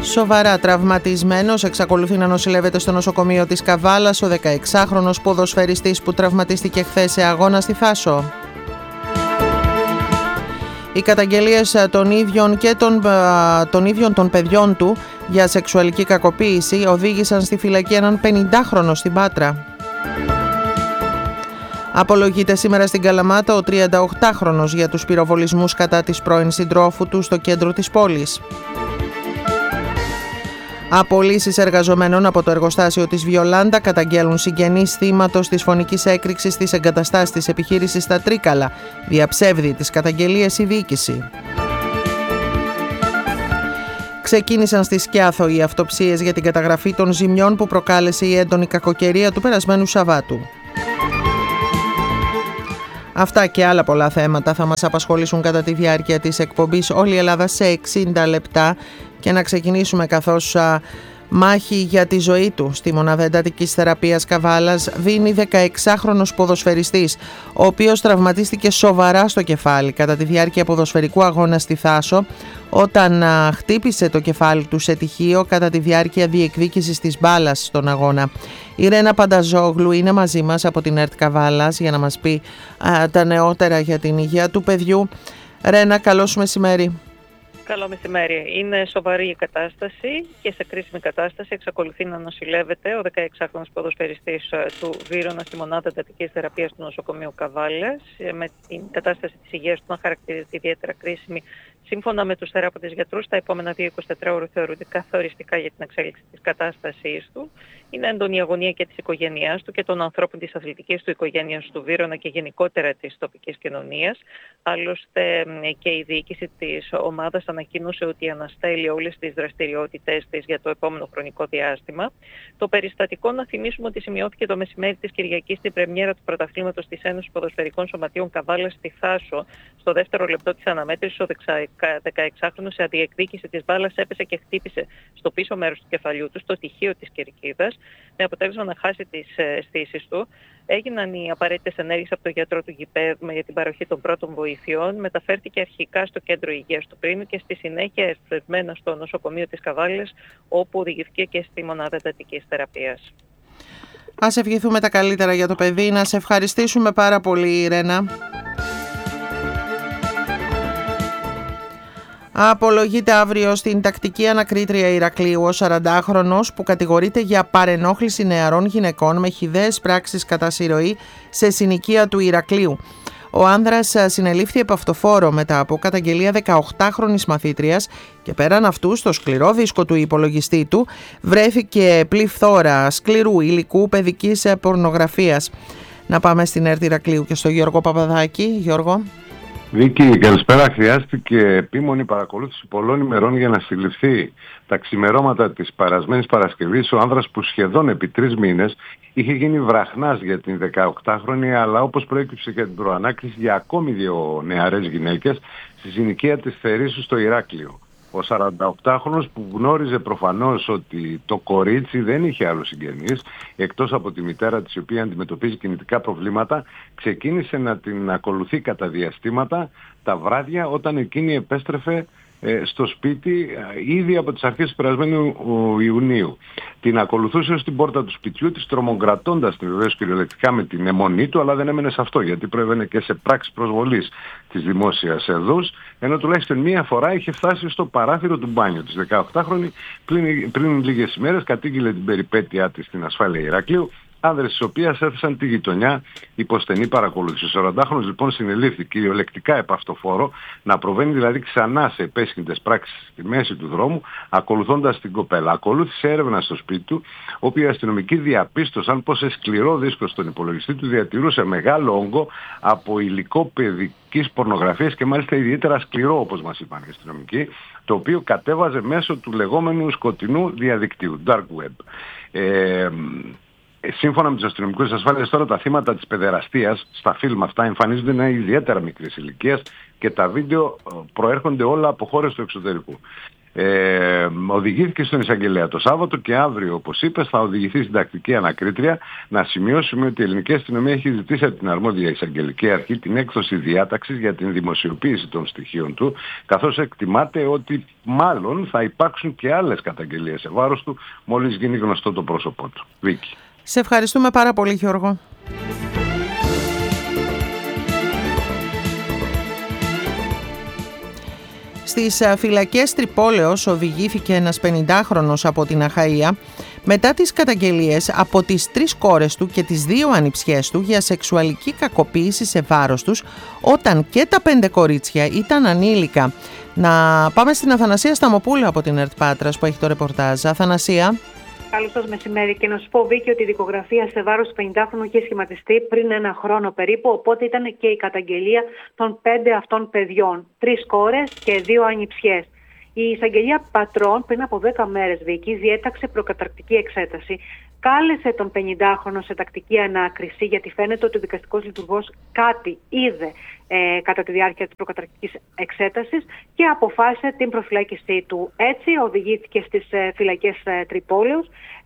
Σοβαρά τραυματισμένος εξακολουθεί να νοσηλεύεται στο νοσοκομείο της Καβάλας ο 16χρονος ποδοσφαιριστής που τραυματίστηκε χθες σε αγώνα στη Θάσο. Οι καταγγελίες των ίδιων των παιδιών του για σεξουαλική κακοποίηση οδήγησαν στη φυλακή έναν 50χρονο στην Πάτρα. Απολογείται σήμερα στην Καλαμάτα ο 38χρονος για τους πυροβολισμούς κατά της πρώην συντρόφου του στο κέντρο της πόλης. Απολύσεις εργαζομένων από το εργοστάσιο της Βιολάντα καταγγέλουν συγγενείς θύματος της φωνικής έκρηξης στις εγκαταστάσεις της επιχείρησης στα Τρίκαλα. Διαψεύδει τις καταγγελίες η διοίκηση. Ξεκίνησαν στη Σκιάθο οι αυτοψίες για την καταγραφή των ζημιών που προκάλεσε η έντονη κακοκαιρία του περασμένου Σαββάτου. Αυτά και άλλα πολλά θέματα θα μας απασχολήσουν κατά τη διάρκεια της εκπομπής Όλη η Ελλάδα σε 60 λεπτά και να ξεκινήσουμε καθώς μάχη για τη ζωή του στη μονάδα εντατικής θεραπείας Καβάλας δίνει 16χρονος ποδοσφαιριστής, ο οποίος τραυματίστηκε σοβαρά στο κεφάλι κατά τη διάρκεια ποδοσφαιρικού αγώνα στη Θάσο όταν χτύπησε το κεφάλι του σε τυχείο κατά τη διάρκεια διεκδίκησης της μπάλας στον αγώνα. Η Ρένα Πανταζόγλου είναι μαζί μας από την ΕΡΤ Καβάλας για να μας πει τα νεότερα για την υγεία του παιδιού. Ρένα, καλώς μεσημέρι. Καλό μεσημέρι. Είναι σοβαρή η κατάσταση και σε κρίσιμη κατάσταση εξακολουθεί να νοσηλεύεται ο 16χρονος ποδοσφαιριστής του Βύρωνα στη μονάδα εντατικής θεραπείας του νοσοκομείου Καβάλας, με την κατάσταση της υγείας του να χαρακτηρίζεται ιδιαίτερα κρίσιμη. Σύμφωνα με τους θεράποντες γιατρούς, τα επόμενα 2-24 ώρες θεωρούνται καθοριστικά για την εξέλιξη της κατάστασής του. Είναι έντονη η αγωνία και της οικογένειάς του και των ανθρώπων της αθλητικής του οικογένειας του Βύρωνα και γενικότερα της τοπικής κοινωνίας. Άλλωστε και η διοίκηση της ομάδας ανακοίνωσε ότι αναστέλει όλες τις δραστηριότητες της για το επόμενο χρονικό διάστημα. Το περιστατικό, να θυμίσουμε ότι σημειώθηκε το μεσημέρι της Κυριακής στην πρεμιέρα του πρωταθλήματος της Ένωσης Ποδοσφαιρικών Σωματείων Καβάλας στη Θάσο. Στο δεύτερο λεπτό της αναμέτρησης, ο 16χρονος σε αντιεκδίκηση της μπάλας έπεσε και χτύπησε στο πίσω μέρος του κεφαλιού του, στο τυχείο της κερκίδας, με αποτέλεσμα να χάσει τις αισθήσεις του. Έγιναν οι απαραίτητες ενέργειες από τον γιατρό του γηπέδου για την παροχή των πρώτων βοηθειών. Μεταφέρθηκε αρχικά στο κέντρο υγείας του Πρίνου και στη συνέχεια εστρεμμένα στο νοσοκομείο της Καβάλας, όπου οδηγήθηκε και στη μονάδα εντατικής θεραπείας. Ας ευχηθούμε τα καλύτερα για το παιδί. Να σε ευχαριστήσουμε πάρα πολύ, Ρένα. Απολογείται αύριο στην τακτική ανακρίτρια Ηρακλείου ο 40χρονος που κατηγορείται για παρενόχληση νεαρών γυναικών με χυδαίες πράξεις κατά συρροή σε συνοικία του Ηρακλείου. Ο άνδρας συνελήφθη από αυτοφόρο μετά από καταγγελία 18χρονης μαθήτριας και πέραν αυτού στο σκληρό δίσκο του υπολογιστή του βρέθηκε πληθώρα σκληρού υλικού παιδικής πορνογραφίας. Να πάμε στην ΕΡΤ Ηρακλείου και στο Γιώργο Παπαδάκη. Γιώργο. Βίκη, καλησπέρα. Χρειάστηκε επίμονη παρακολούθηση πολλών ημερών για να συλληφθεί τα ξημερώματα της περασμένης Παρασκευής ο άνδρας που σχεδόν επί 3 μήνες είχε γίνει βραχνάς για την 18χρονη, αλλά όπως προέκυψε για την προανάκριση για ακόμη 2 νεαρές γυναίκες στη συνοικία της Θερήσου στο Ηράκλειο. Ο 48χρονος που γνώριζε προφανώς ότι το κορίτσι δεν είχε άλλους συγγενείς εκτός από τη μητέρα της, η οποία αντιμετωπίζει κινητικά προβλήματα, ξεκίνησε να την ακολουθεί κατά διαστήματα τα βράδια όταν εκείνη επέστρεφε στο σπίτι ήδη από τις αρχές του περασμένου Ιουνίου. Την ακολουθούσε ως την πόρτα του σπιτιού της, τρομοκρατώντας την βεβαίως κυριολεκτικά με την αιμονή του, αλλά δεν έμενε σε αυτό, γιατί προέβαινε και σε πράξεις προσβολής της δημόσιας εδούς, ενώ τουλάχιστον μία φορά είχε φτάσει στο παράθυρο του μπάνιου της. 18χρονη πριν λίγες ημέρες κατήγγειλε την περιπέτειά της στην ασφάλεια Ηρακλείου, άνδρες της οποίας έθεσαν τη γειτονιά υπό στενή παρακολούθηση. Ο 40χρονος λοιπόν συνελήφθη κυριολεκτικά επ' αυτοφόρο, να προβαίνει δηλαδή ξανά σε επέσχυντες πράξεις στη μέση του δρόμου, ακολουθώντας την κοπέλα. Ακολούθησε έρευνα στο σπίτι του, όπου οι αστυνομικοί διαπίστωσαν πως σε σκληρό δίσκο στον υπολογιστή του διατηρούσε μεγάλο όγκο από υλικό παιδικής πορνογραφίας και μάλιστα ιδιαίτερα σκληρό, όπως μας είπαν οι αστυνομικοί, το οποίο κατέβαζε μέσω του λεγόμενου σκοτεινού διαδικτύου, dark web. Σύμφωνα με τους αστυνομικούς της ασφάλειας, τώρα τα θύματα της παιδεραστίας στα φιλμ αυτά εμφανίζονται να είναι ιδιαίτερα μικρής ηλικίας και τα βίντεο προέρχονται όλα από χώρες του εξωτερικού. οδηγήθηκε στον εισαγγελέα το Σάββατο και αύριο, όπως είπες, θα οδηγηθεί στην τακτική ανακρίτρια. Να σημειώσουμε ότι η ελληνική αστυνομία έχει ζητήσει από την αρμόδια εισαγγελική αρχή την έκδοση διάταξης για την δημοσιοποίηση των στοιχείων του, καθώς εκτιμάται ότι μάλλον θα υπάρξουν και άλλες καταγγελίες σε βάρος του μόλις γίνει γνωστό το πρόσωπό του. Βίκη. Σε ευχαριστούμε πάρα πολύ, Γιώργο. Στις φυλακές Τρυπόλεως οδηγήθηκε ένας 50χρονος από την Αχαΐα μετά τις καταγγελίες από τις 3 κόρες του και τις 2 ανιψιές του για σεξουαλική κακοποίηση σε βάρος τους, όταν και τα 5 κορίτσια ήταν ανήλικα. Να πάμε στην Αθανασία Σταμοπούλου από την ΕΡΤ Πάτρας που έχει το ρεπορτάζ. Αθανασία. Καλώς σας μεσημέρι, και να σου πω, Βίκη, ότι η δικογραφία σε βάρος του 50χρονου είχε σχηματιστεί πριν 1 χρόνο περίπου, οπότε ήταν και η καταγγελία των 5 αυτών παιδιών, 3 κόρες και 2 ανιψιές. Η εισαγγελία Πατρών πριν από 10 μέρες, Βίκη, διέταξε προκαταρκτική εξέταση. Κάλεσε τον 50χρονο σε τακτική ανάκριση, γιατί φαίνεται ότι ο δικαστικός λειτουργός κάτι είδε κατά τη διάρκεια της προκαταρκτικής εξέτασης και αποφάσισε την προφυλάκησή του. Έτσι οδηγήθηκε στις φυλακές Τρυπόλεως